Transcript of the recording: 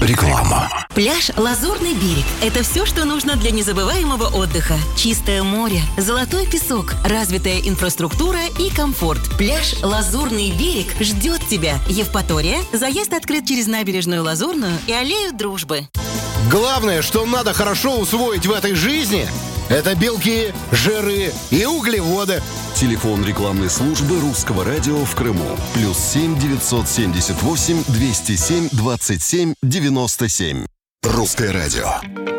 Реклама. Пляж «Лазурный берег» – это все, что нужно для незабываемого отдыха. Чистое море, золотой песок, развитая инфраструктура и комфорт. Пляж «Лазурный берег» ждет тебя. Евпатория. Заезд открыт через набережную Лазурную и аллею Дружбы. Главное, что надо хорошо усвоить в этой жизни – это белки, жиры и углеводы. Телефон рекламной службы Русского радио в Крыму. +7 978 207 27 97. Русское радио.